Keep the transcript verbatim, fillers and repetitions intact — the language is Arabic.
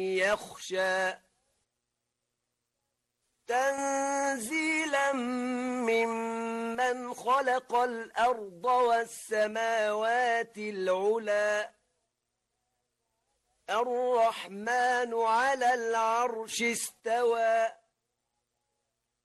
يخشى تنزيلا ممن خلق الأرض والسماوات العلى الرحمن على العرش استوى